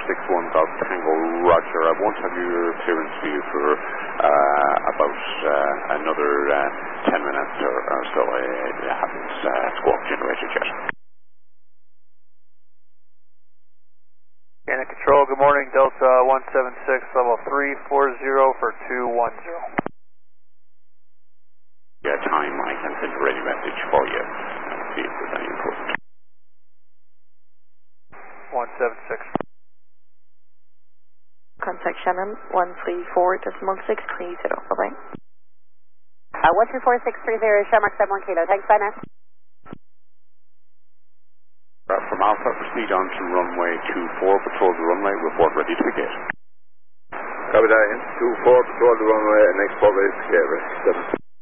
61 Golf Tango Roger. I won't have your clearance for you for about another 10 minutes or so. I haven't squawk generated yet. Canada Control, good morning. Delta 176, level 340 for 210. Time I can send a ready message for you and see if there's any improvement. 176. Contact Shannon 134.630. Bye-bye. 134.630, Shamrock 71 Kilo. Thanks, bye now. From Alpha, proceed on to runway 24, patrol the runway, report ready to gate. Copy that, 24, patrol the runway, and next port ready to gate,